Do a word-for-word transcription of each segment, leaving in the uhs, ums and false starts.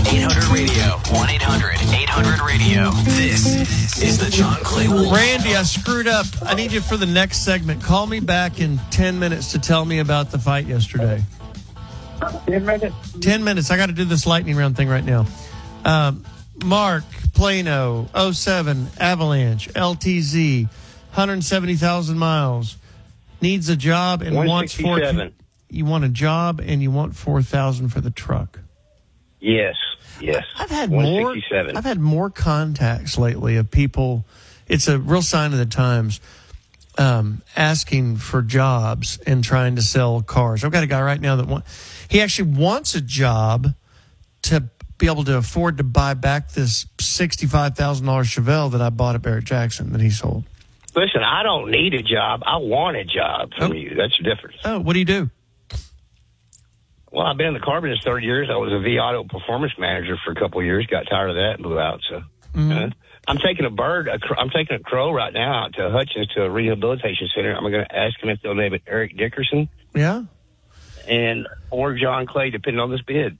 eight hundred radio. one eight hundred eight hundred radio. This is the John Clay Wolf. Randy, I screwed up. I need you for the next segment. Call me back in ten minutes to tell me about the fight yesterday. ten minutes. ten minutes. I got to do this lightning round thing right now. Um, Mark, Plano, oh seven, Avalanche, L T Z, one hundred seventy thousand miles, needs a job and wants four. You want a job and you want four thousand for the truck. Yes, yes. I've had more. I've had more contacts lately of people. It's a real sign of the times. Um, asking for jobs and trying to sell cars. I've got a guy right now that want, he actually wants a job to be able to afford to buy back this sixty-five thousand dollars Chevelle that I bought at Barrett Jackson that he sold. Listen, I don't need a job. I want a job from oh. you. That's the difference. Oh, what do you do? Well, I've been in the car business thirty years. I was a V Auto performance manager for a couple of years. Got tired of that and blew out. So mm-hmm. uh, I'm taking a bird. A, I'm taking a crow right now out to Hutchins to a rehabilitation center. I'm going to ask him if they'll name it Eric Dickerson. Yeah. And or John Clay, depending on this bid.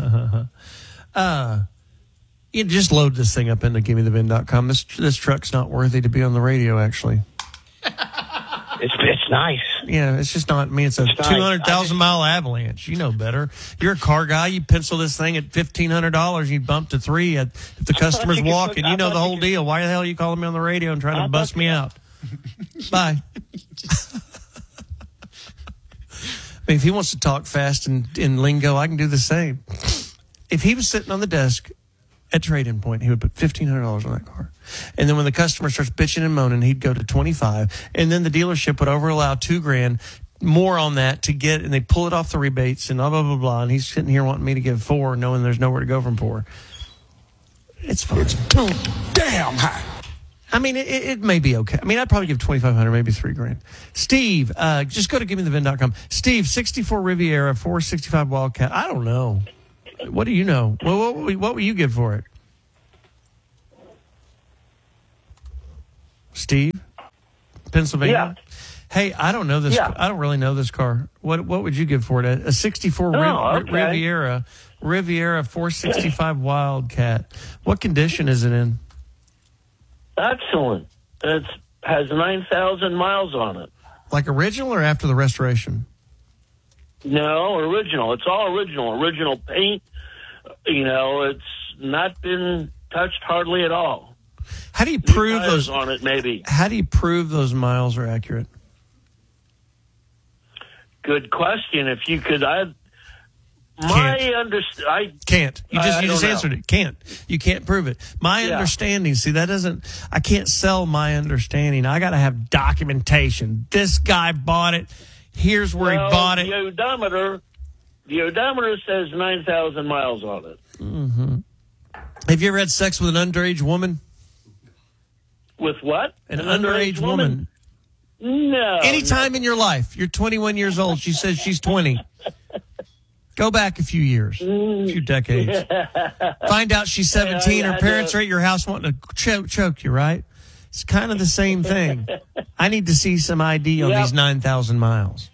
uh, you just load this thing up into give me the vin dot com. This this truck's not worthy to be on the radio, actually. It's it's nice. Yeah, it's just not. I mean, it's a it's two hundred thousand nice. mile Avalanche. You know better. You're a car guy. You pencil this thing at fifteen hundred dollars. You bump to three at, if the customer's walking. You know the whole deal. Why the hell are you calling me on the radio and trying to I bust me out? Bye. I mean, if he wants to talk fast and in lingo, I can do the same. If he was sitting on the desk at Trade-In Point, he would put fifteen hundred dollars on that car. And then when the customer starts bitching and moaning, he'd go to twenty-five. And then the dealership would over-allow two grand more on that to get, and they pull it off the rebates and blah, blah, blah, blah. And he's sitting here wanting me to give four, knowing there's nowhere to go from four. It's fine. It's too damn high. I mean, it, it may be okay. I mean, I'd probably give twenty-five hundred dollars, maybe three grand. Steve, uh, just go to give me the vin dot com. Steve, sixty-four Riviera, four sixty-five Wildcat. I don't know. What do you know? Well, what, what, what will you give for it? Steve, Pennsylvania. Yeah. Hey, I don't know this. Yeah. I don't really know this car. What what would you give for it? A, a sixty-four oh, Riv, okay. Riviera, Riviera four sixty-five Wildcat. What condition is it in? Excellent. It has nine thousand miles on it. Like original or after the restoration? No, original. It's all original. Original paint. You know, it's not been touched hardly at all. How do you prove those on it? Maybe. How do you prove those miles are accurate? Good question. If you could, I my understand. I can't. You just I, you I just answered know. it. Can't. You can't prove it. My yeah. understanding. See, that doesn't. I can't sell my understanding. I got to have documentation. This guy bought it. Here's where well, he bought it. The odometer, the odometer says nine thousand miles on it. Mm-hmm. Have you ever had sex with an underage woman? With what? An, an underage, underage woman? woman? No. Anytime no. in your life, you're twenty-one years old. She says she's twenty. Go back a few years, a few decades. Find out she's seventeen. Her parents are at your house wanting to choke, choke you, right? It's kind of the same thing. I need to see some I D on yep. these nine thousand miles.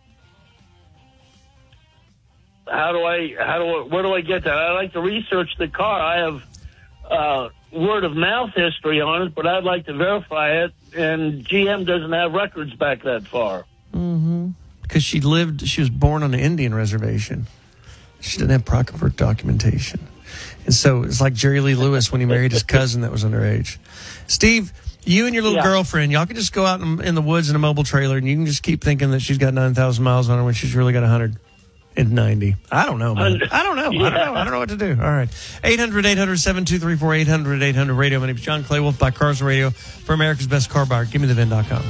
How do I, how do I, where do I get that? I like to research the car. I have uh, word of mouth history on it, but I'd like to verify it. And G M doesn't have records back that far. Mm-hmm. Because she lived, she was born on an Indian reservation. She didn't have proper documentation. And so it's like Jerry Lee Lewis when he married his cousin that was underage. Steve, you and your little yeah. girlfriend, y'all can just go out in, in the woods in a mobile trailer and you can just keep thinking that she's got nine thousand miles on her when she's really got one hundred ninety. I don't know, man. I don't know. Yeah. I don't know. I don't know what to do. All right. eight hundred eight hundred seven two three four, eight hundred eight hundred radio. My name is John Clay Wolf by Cars and Radio for America's Best Car Buyer. Give me the vin dot com.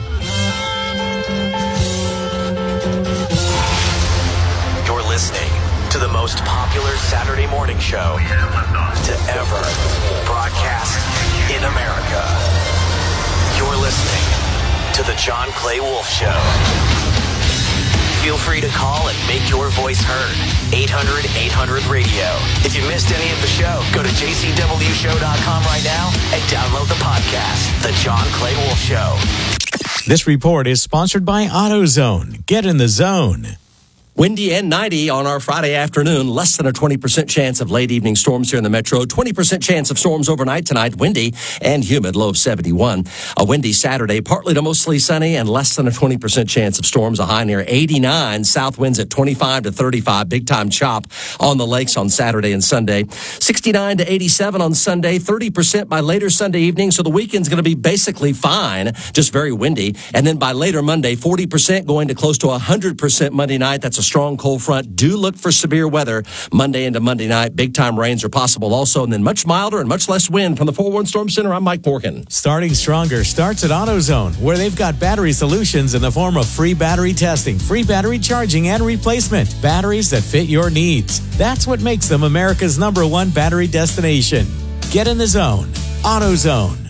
You're listening to the most popular Saturday morning show to ever broadcast in America. You're listening to the John Clay Wolf Show. Feel free to call and make your voice heard. eight hundred eight hundred radio. If you missed any of the show, go to j c w show dot com right now and download the podcast, The John Clay Wolf Show. This report is sponsored by AutoZone. Get in the zone. Windy and ninety on our Friday afternoon. Less than a twenty percent chance of late evening storms here in the metro. twenty percent chance of storms overnight tonight. Windy and humid, low of seventy-one. A windy Saturday, partly to mostly sunny and less than a twenty percent chance of storms. A high near eighty-nine. South winds at twenty-five to thirty-five. Big time chop on the lakes on Saturday and Sunday. sixty-nine to eighty-seven on Sunday. thirty percent by later Sunday evening. So the weekend's going to be basically fine, just very windy. And then by later Monday, forty percent going to close to one hundred percent Monday night. That's a strong cold front. Do look for severe weather Monday into Monday night. Big time rains are possible also, and then much milder and much less wind. From the four one Storm Center, I'm Mike Morgan. Starting stronger starts at AutoZone, where they've got battery solutions in the form of free battery testing, free battery charging, and replacement. Batteries that fit your needs. That's what makes them America's number one battery destination. Get in the zone. AutoZone.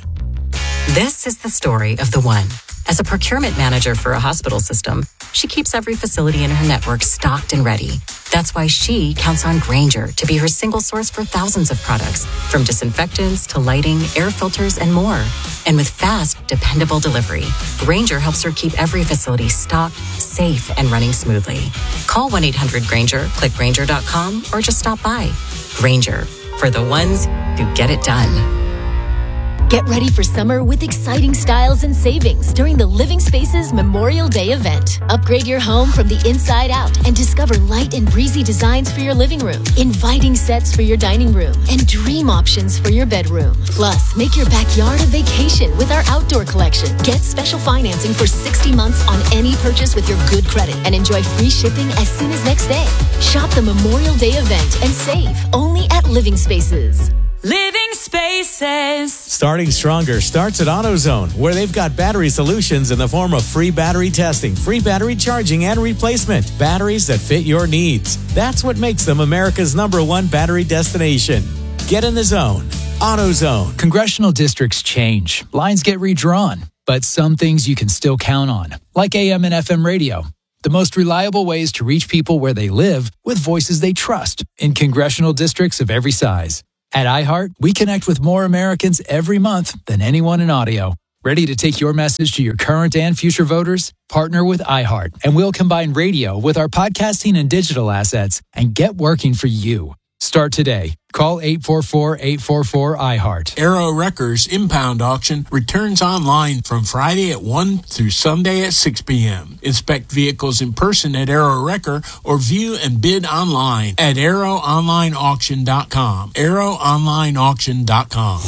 This is the story of the one. As a procurement manager for a hospital system, she keeps every facility in her network stocked and ready. That's why she counts on Grainger to be her single source for thousands of products, from disinfectants to lighting, air filters, and more. And with fast, dependable delivery, Grainger helps her keep every facility stocked, safe, and running smoothly. Call one eight hundred Grainger, click Grainger dot com, or just stop by. Grainger, for the ones who get it done. Get ready for summer with exciting styles and savings during the Living Spaces Memorial Day event. Upgrade your home from the inside out and discover light and breezy designs for your living room, inviting sets for your dining room, and dream options for your bedroom. Plus, make your backyard a vacation with our outdoor collection. Get special financing for sixty months on any purchase with your good credit and enjoy free shipping as soon as next day. Shop the Memorial Day event and save only at Living Spaces. Living Spaces. Starting stronger starts at AutoZone, where they've got battery solutions in the form of free battery testing, free battery charging, and replacement. Batteries that fit your needs. That's what makes them America's number one battery destination. Get in the zone. AutoZone. Congressional districts change. Lines get redrawn. But some things you can still count on, like A M and F M radio. The most reliable ways to reach people where they live with voices they trust in congressional districts of every size. At iHeart, we connect with more Americans every month than anyone in audio. Ready to take your message to your current and future voters? Partner with iHeart, and we'll combine radio with our podcasting and digital assets and get working for you. Start today. Call eight four four, eight four four, iHeart. Aero Wreckers Impound Auction returns online from Friday at one through Sunday at six p.m. Inspect vehicles in person at Aero Wrecker or view and bid online at aero online auction dot com. aero online auction dot com.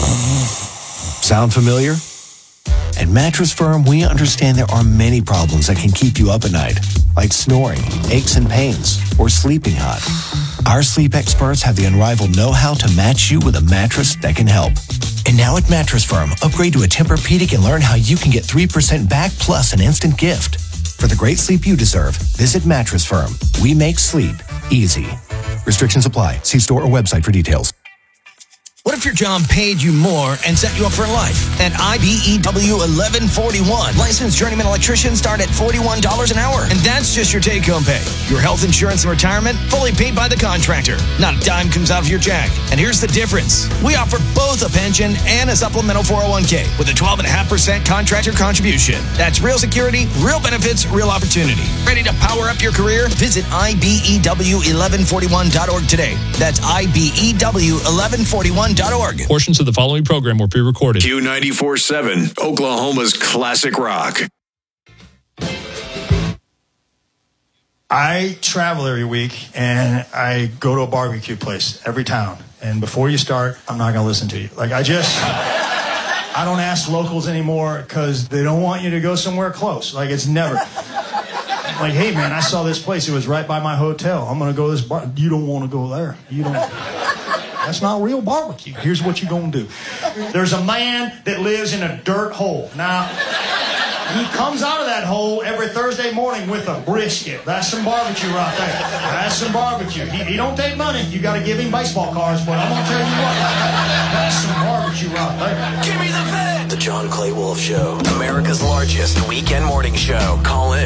Sound familiar? At Mattress Firm, we understand there are many problems that can keep you up at night, like snoring, aches and pains, or sleeping hot. Our sleep experts have the unrivaled know-how to match you with a mattress that can help. And now at Mattress Firm, upgrade to a Tempur-Pedic and learn how you can get three percent back plus an instant gift. For the great sleep you deserve, visit Mattress Firm. We make sleep easy. Restrictions apply. See store or website for details. What if your job paid you more and set you up for life? At I B E W eleven forty-one, licensed journeyman electricians start at forty-one dollars an hour, and that's just your take-home pay. Your health insurance and retirement, fully paid by the contractor. Not a dime comes out of your check. And here's the difference. We offer both a pension and a supplemental four oh one k with a twelve point five percent contractor contribution. That's real security, real benefits, real opportunity. Ready to power up your career? Visit I B E W eleven forty-one dot org today. That's I B E W eleven forty-one dot org. Portions of the following program were pre-recorded. Q ninety-four point seven, Oklahoma's classic rock. I travel every week, and I go to a barbecue place every town. And before you start, I'm not going to listen to you. Like, I just, I don't ask locals anymore because they don't want you to go somewhere close. Like, it's never. Like, hey, man, I saw this place. It was right by my hotel. I'm going to go to this bar. You don't want to go there. You don't. That's not real barbecue. Here's what you're going to do. There's a man that lives in a dirt hole. Now, he comes out of that hole every Thursday morning with a brisket. That's some barbecue right there. That's some barbecue. He, he don't take money. You got to give him baseball cards, but I'm going to tell you what. That's some barbecue right there. Give me the vet! The John Clay Wolf Show, America's largest weekend morning show. Call in.